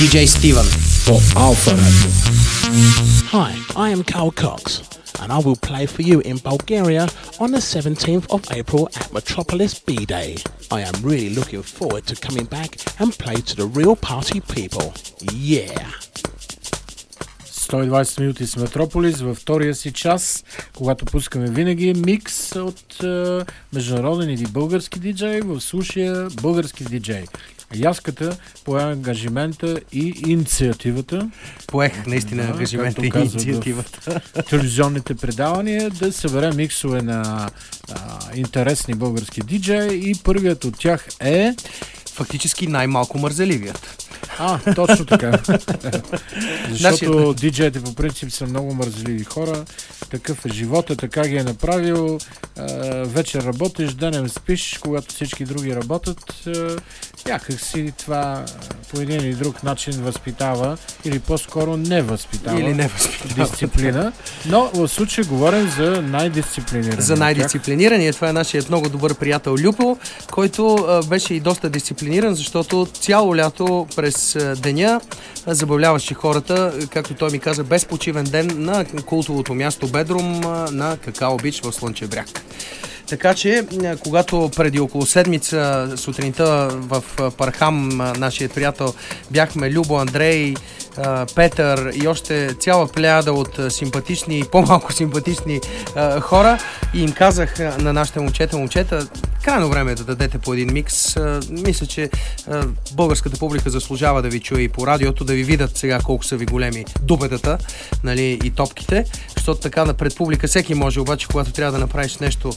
DJ Steven for Alpha Radio. Hi, I am Carl Cox, and I will play for you in Bulgaria on the 17th of April at Metropolis B-Day. I am really looking forward to coming back and play to the real party people. Yeah! 120 минути с Метрополис във втория си час, когато пускаме винаги микс от международен или български диджей, в случая български диджей. Яската пое ангажимента и инициативата. Поех наистина ангажимента и инициативата. Телевизионните предавания да събере миксове на интересни български диджеи и първият от тях е... Фактически най-малко мързеливият. Точно така. Защото диджеите по принцип са много мързеливи хора. Такъв е живота, така ги е направил. Вечер работиш, денем спиш, когато всички други работят. Някак си това по един или друг начин възпитава или по-скоро не възпитава дисциплина. Но в случай говорим за най-дисциплинирания. За най-дисциплинирания. Това е нашият много добър приятел Люпо, който беше и доста дисциплиниран, защото цяло лято през деня забавляваше хората, както той ми каза, безпочивен ден на култовото място Бедрум на Какао Бич в Слънчев бряг. Така че, когато преди около седмица сутринта в Пархам, нашият приятел, бяхме Любо, Андрей, Петър и още цяла плеяда от симпатични и по-малко симпатични хора и им казах на нашите момчета, крайно време е да дадете по един микс. Мисля, че българската публика заслужава да ви чуе и по радиото, да ви видят сега колко са ви големи дубедата, нали, и топките, защото така пред публика всеки може, обаче когато трябва да направиш нещо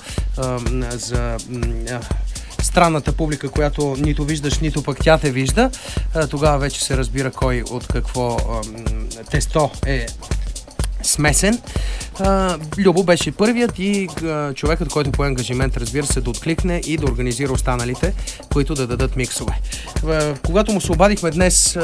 за странната публика, която нито виждаш, нито пък тя те вижда, тогава вече се разбира кой от какво тесто е смесен. Любо беше първият и човекът, който пое ангажимент, разбира се, да откликне и да организира останалите, които да дадат миксове. Когато му се обадихме днес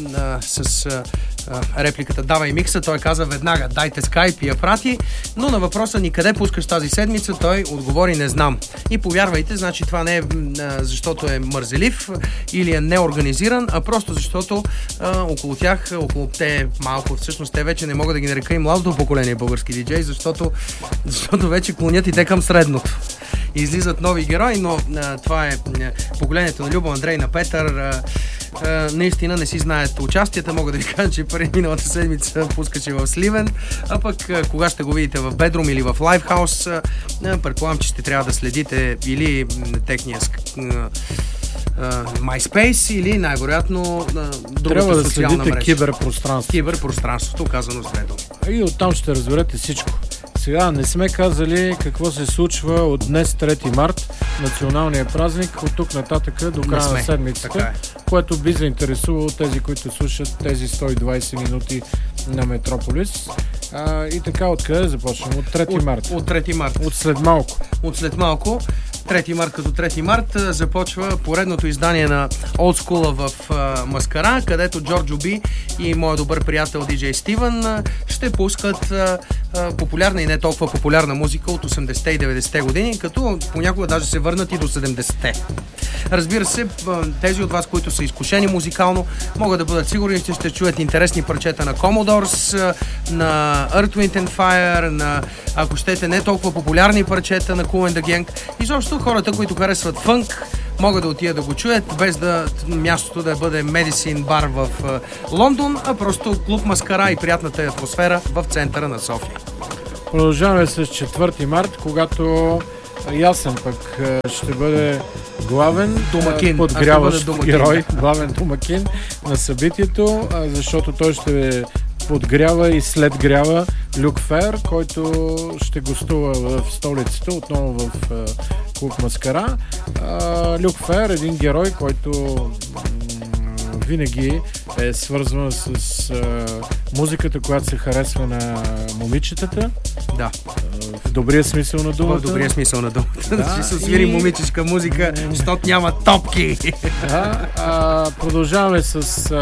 с репликата "Давай микса", той каза веднага "Дайте скайп" и я прати, но на въпроса ни "Къде пускаш тази седмица?" той отговори "Не знам". И повярвайте, значи това не е защото е мързелив или е неорганизиран, а просто защото около тях, около те малко, всъщност те вече не мога да ги нарека и младото поколение български диджей, защото вече клонят и те към средното. Излизат нови герои, но това е поколението на Любо, Андрей, на Петър. Наистина не си знаят участията. Мога да ви кажа, че преди миналата седмица пускаше в Сливен, а пък кога ще го видите в Бедрум или в Лайфхаус, предполагам, че ще трябва да следите или техния MySpace или най-вероятно другата социална мрежа. Трябва да следите Киберпространството, казано с две думи. И оттам ще разберете всичко. Сега не сме казали какво се случва от днес 3 март, националния празник, от тук нататък до края на седмицата, което би заинтересувало тези, които слушат тези 120 минути на Метрополис. И така, откъде започваме? От 3 март. От 3 март. От след малко. 3 март като 3 март започва поредното издание на Old School в Маскара, където Джорджо Би и моят добър приятел DJ Стивен ще пускат популярна и не толкова популярна музика от 80-те и 90-те години, като понякога даже се върнат и до 70-те. Разбира се, тези от вас, които са изкушени музикално, могат да бъдат сигурни, че ще чуят интересни парчета на Commodores, на Earth, Wind and Fire, на, ако щете, не толкова популярни парчета на Kool and the Gang. И защо хората, които харесват фънк, могат да отидат да го чуят, без да мястото да бъде Medicine бар в Лондон, а просто клуб Маскара и приятната атмосфера в центъра на София. Продължаваме с 4 март, когато Ясен пък ще бъде главен подгряващ герой, главен домакин на събитието, защото той ще подгрява и следгрява Люк Фер, който ще гостува в столицата, отново в клуб Маскара. Люк Фер е един герой, който винаги е свързван с музиката, която се харесва на момичетата. Да. В добрия смисъл на думата. В добрия смисъл на думата. Да, ще се свири момичешка музика, защото няма топки. Да, продължаваме с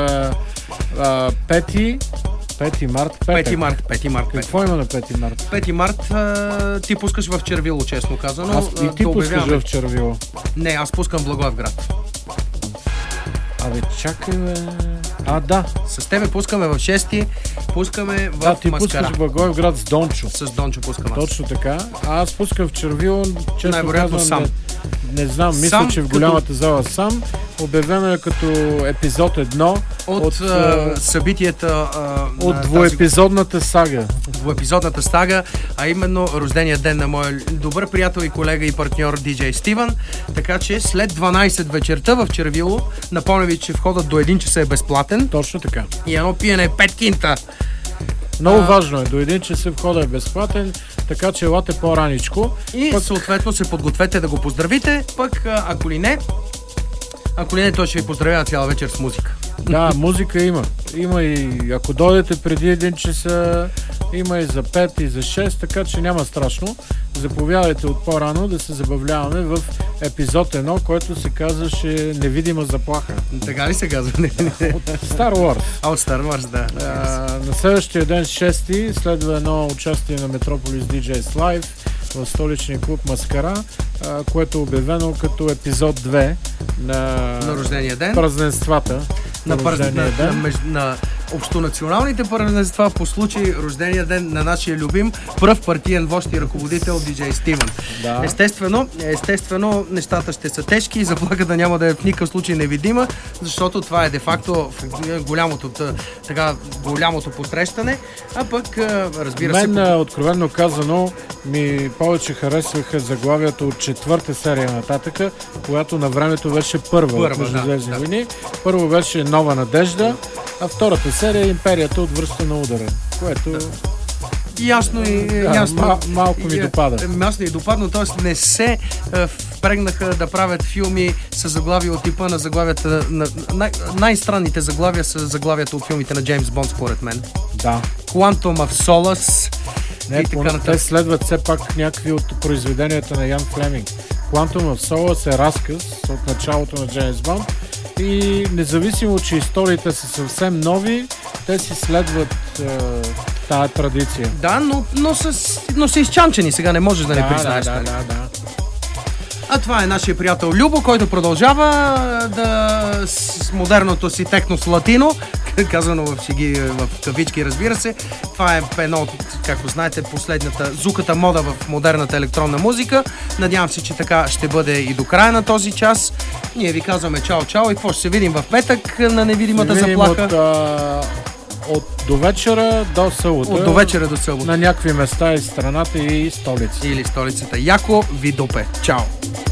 5 март. Какво има на 5 март? 5 март ти пускаш в Червило, честно казано. И ти пускаш в Червило? Не, аз пускам в Благоевград. Абе, чакай, бе. Да. С тебе пускаме в 6-ти, пускаме в Да, ти Маскара. пускаш в Благоевград с Дончо. С Дончо пускам аз. Точно така. А аз пускам в Червил, често Най-вероятно казвам, сам. Не знам, мисля, Сам, че в голямата зала сам. Обявено е като епизод 1 от събитията от двуепизодната сага. Двуепизодната сага, а именно рождения ден на моя добър приятел и колега и партньор диджей Стивън. Така че след 12 вечерта в Червило, напомня ви, че входът до 1 часа е безплатен. Точно така. И едно пиене е 5 кинта. Много важно е. До 1 часа входът е безплатен, така че елате по-раничко. И съответно се подгответе да го поздравите, пък ако ли не, той ще ви поздравя цяла вечер с музика. Да, музика има. Има и ако дойдете преди 1 часа, има и за 5 и за 6, така че няма страшно. Заповядайте от по-рано да се забавляваме в епизод 1, който се казваше Невидима заплаха. Така ли се казва? От Star Wars. От Star Wars, да. На следващия ден, 6-ти, следва едно участие на Metropolis DJs Live в столичния клуб Маскара, което е обявено като епизод 2 на рождения ден. Празненствата. На общонационалните празненства по случай рождения ден на нашия любим пръв партиен вожд и ръководител диджей Стивън. Да. Естествено, нещата ще са тежки и заплахата няма да е в никакъв случай невидима, защото това е де-факто голямото посрещане, а пък разбира се... Мен, откровенно казано, ми повече харесваха заглавията от 4-та серия нататъка, която на времето беше първа от Междузвездни войни. Първо беше Нова надежда, а втората серия е Империята от връща на удара, което... Ясно. Малко ми допада. Ясно и допадно, т.е. не се впрегнаха да правят филми с заглавия от типа на заглавията най-странните заглавия са заглавията от филмите на Джеймс Бонд, според мен. Да. Quantum of Solace. Те следват все пак някакви от произведенията на Ян Флеминг. Quantum of Solace е разказ от началото на Джеймс Бонд и независимо, че историите са съвсем нови, те си следват тая традиция. Да, но са изчанчени, сега не можеш да не признаеш. Да. А това е нашия приятел Любо, който продължава с модерното си технос латино, казано в шеги, в кавички, разбира се. Това е едно от, както знаете, последната зуката мода в модерната електронна музика. Надявам се, че така ще бъде и до края на този час. Ние ви казваме чао и какво ще се видим в петък на невидимата заплаха. От до вечера до събота. На някакви места из страната и столицата. Или столицата. Яко ви допе. Чао!